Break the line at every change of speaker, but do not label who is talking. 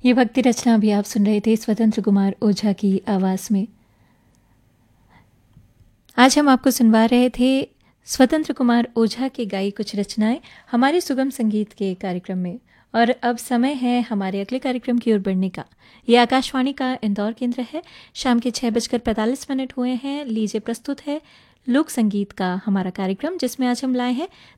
ये भक्ति रचना भी आप सुन रहे थे स्वतंत्र कुमार ओझा की आवाज़ में। आज हम आपको सुनवा रहे थे स्वतंत्र कुमार ओझा की गाई कुछ रचनाएं हमारे सुगम संगीत के कार्यक्रम में। और अब समय है हमारे अगले कार्यक्रम की ओर बढ़ने का। ये आकाशवाणी का इंदौर केंद्र है। शाम के 6:45 हुए हैं। लीजिए प्रस्तुत है लोक संगीत का हमारा कार्यक्रम, जिसमें आज हम लाए हैं